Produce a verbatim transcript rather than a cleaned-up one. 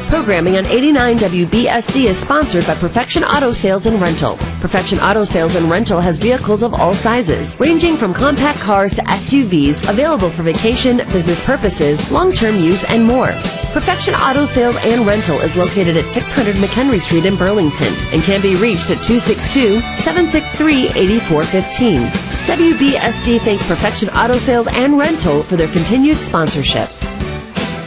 Programming on eighty-nine W B S D is sponsored by Perfection Auto Sales and Rental. Perfection Auto Sales and Rental has vehicles of all sizes, ranging from compact cars to S U Vs, available for vacation, business purposes, long-term use, and more. Perfection Auto Sales and Rental is located at six hundred McHenry Street in Burlington and can be reached at two six two, seven six three, eight four one five. W B S D thanks Perfection Auto Sales and Rental for their continued sponsorship.